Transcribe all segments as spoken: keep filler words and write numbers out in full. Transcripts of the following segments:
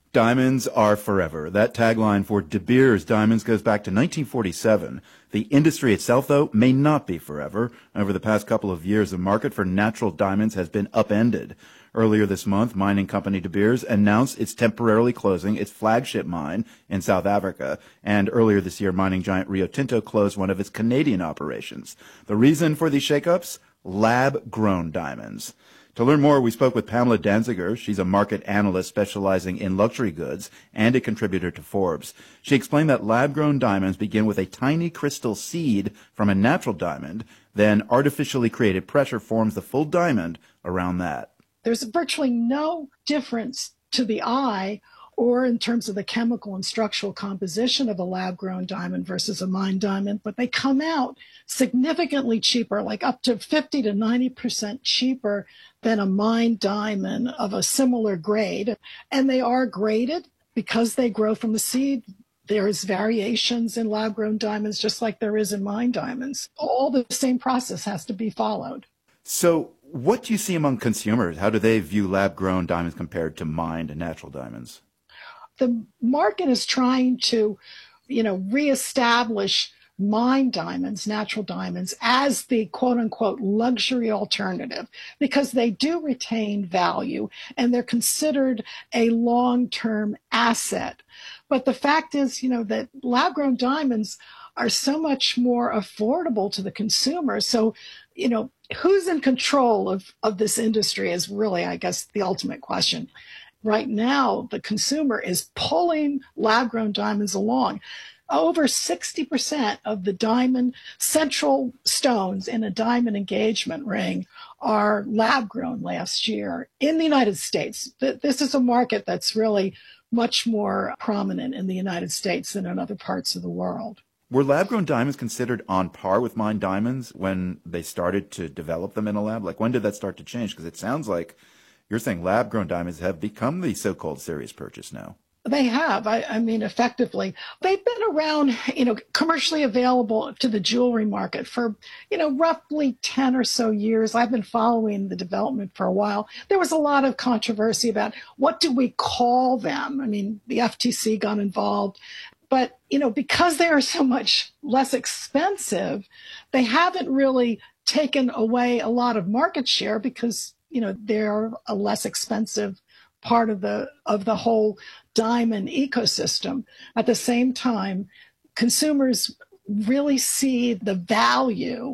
Diamonds are forever. That tagline for De Beers diamonds goes back to nineteen forty-seven. The industry itself, though, may not be forever. Over the past couple of years, the market for natural diamonds has been upended. Earlier this month, mining company De Beers announced it's temporarily closing its flagship mine in South Africa. And earlier this year, mining giant Rio Tinto closed one of its Canadian operations. The reason for these shakeups? Lab-grown diamonds. To learn more, we spoke with Pamela Danziger. She's a market analyst specializing in luxury goods and a contributor to Forbes. She explained that lab-grown diamonds begin with a tiny crystal seed from a natural diamond, then artificially created pressure forms the full diamond around that. There's virtually no difference to the eye or in terms of the chemical and structural composition of a lab-grown diamond versus a mined diamond, but they come out significantly cheaper, like up to fifty to ninety percent cheaper than a mined diamond of a similar grade. And they are graded because they grow from the seed. There's variations in lab-grown diamonds just like there is in mined diamonds. All the same process has to be followed. So what do you see among consumers? How do they view lab-grown diamonds compared to mined and natural diamonds? The market is trying to, you know, reestablish mined diamonds, natural diamonds, as the quote-unquote luxury alternative because they do retain value and they're considered a long-term asset. But the fact is, you know, that lab-grown diamonds are so much more affordable to the consumer. So, you know, who's in control of, of this industry is really, I guess, the ultimate question. Right now, the consumer is pulling lab-grown diamonds along. Over sixty percent of the diamond central stones in a diamond engagement ring are lab-grown last year in the United States. This is a market that's really much more prominent in the United States than in other parts of the world. Were lab-grown diamonds considered on par with mined diamonds when they started to develop them in a lab? Like, when did that start to change? Because it sounds like you're saying lab-grown diamonds have become the so-called serious purchase now. They have. I, I mean, effectively. They've been around, you know, commercially available to the jewelry market for, you know, roughly ten or so years. I've been following the development for a while. There was a lot of controversy about what do we call them? I mean, the F T C got involved. But, you know, because they are so much less expensive, they haven't really taken away a lot of market share because, you know, they're a less expensive part of the of the whole diamond ecosystem. At the same time, consumers really see the value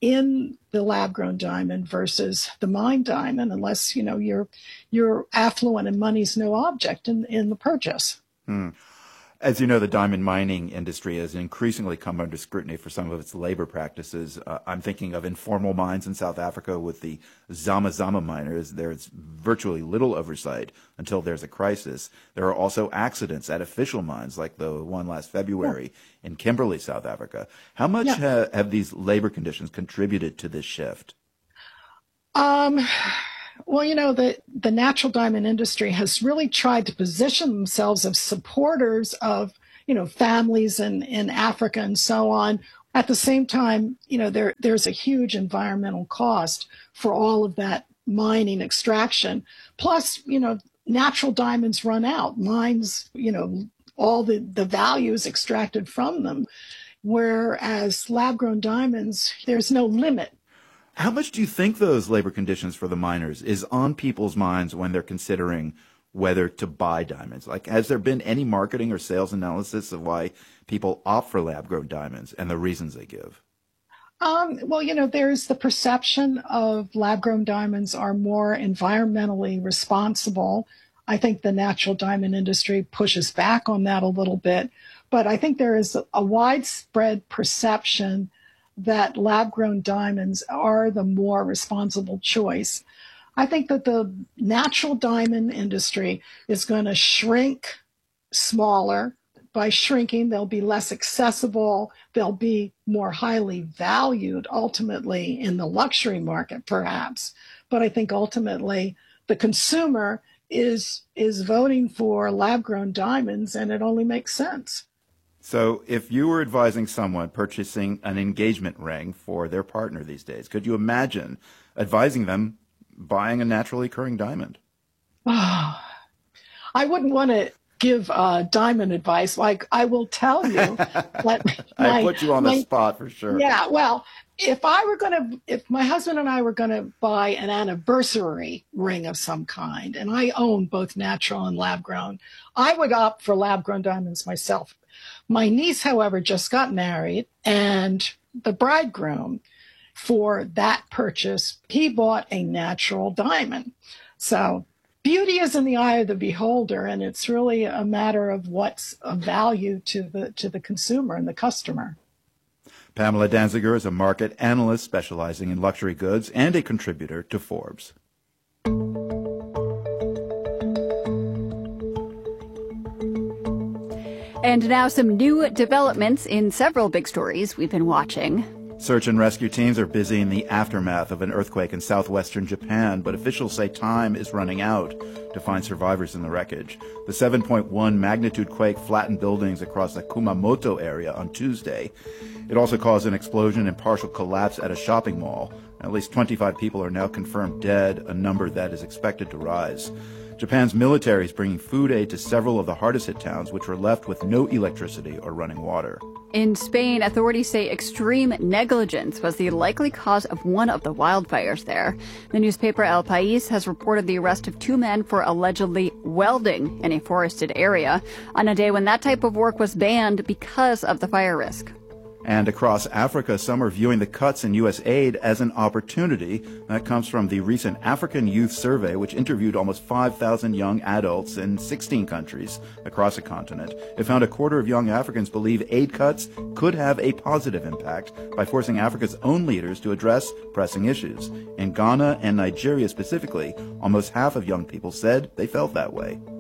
in the lab-grown diamond versus the mined diamond, unless, you know, you're you're affluent and money's no object in, in the purchase. Hmm. As you know, the diamond mining industry has increasingly come under scrutiny for some of its labor practices. Uh, I'm thinking of informal mines in South Africa with the Zama Zama miners. There's virtually little oversight until there's a crisis. There are also accidents at official mines, like the one last February yeah. in Kimberley, South Africa. How much yeah. ha- have these labor conditions contributed to this shift? Um. Well, you know, the, the natural diamond industry has really tried to position themselves as supporters of, you know, families in, in Africa and so on. At the same time, you know, there there's a huge environmental cost for all of that mining extraction. Plus, you know, natural diamonds run out. Mines, you know, all the, the value is extracted from them. Whereas lab-grown diamonds, there's no limit. How much do you think those labor conditions for the miners is on people's minds when they're considering whether to buy diamonds? Like, has there been any marketing or sales analysis of why people opt for lab-grown diamonds and the reasons they give? Um, well, you know, there's the perception of lab-grown diamonds are more environmentally responsible. I think the natural diamond industry pushes back on that a little bit. But I think there is a widespread perception that lab-grown diamonds are the more responsible choice. I think that the natural diamond industry is going to shrink smaller. By shrinking, they'll be less accessible. They'll be more highly valued ultimately in the luxury market, perhaps. But I think ultimately the consumer is is voting for lab-grown diamonds, and it only makes sense. So if you were advising someone purchasing an engagement ring for their partner these days, could you imagine advising them buying a naturally occurring diamond? Oh, I wouldn't want to give uh, diamond advice. Like, I will tell you that I my, put you on the my, spot for sure. Yeah, well, if I were going to, if my husband and I were going to buy an anniversary ring of some kind, and I own both natural and lab grown, I would opt for lab grown diamonds myself. My niece, however, just got married, and the bridegroom for that purchase, he bought a natural diamond. So beauty is in the eye of the beholder, and it's really a matter of what's of value to the to the consumer and the customer. Pamela Danziger is a market analyst specializing in luxury goods and a contributor to Forbes. And now some new developments in several big stories we've been watching. Search and rescue teams are busy in the aftermath of an earthquake in southwestern Japan, but officials say time is running out to find survivors in the wreckage. The seven point one magnitude quake flattened buildings across the Kumamoto area on Tuesday. It also caused an explosion and partial collapse at a shopping mall. At least twenty-five people are now confirmed dead, a number that is expected to rise. Japan's military is bringing food aid to several of the hardest hit towns, which were left with no electricity or running water. In Spain, authorities say extreme negligence was the likely cause of one of the wildfires there. The newspaper El País has reported the arrest of two men for allegedly welding in a forested area on a day when that type of work was banned because of the fire risk. And across Africa, some are viewing the cuts in U S aid as an opportunity. That comes from the recent African Youth Survey, which interviewed almost five thousand young adults in sixteen countries across the continent. It found a quarter of young Africans believe aid cuts could have a positive impact by forcing Africa's own leaders to address pressing issues. In Ghana and Nigeria specifically, almost half of young people said they felt that way.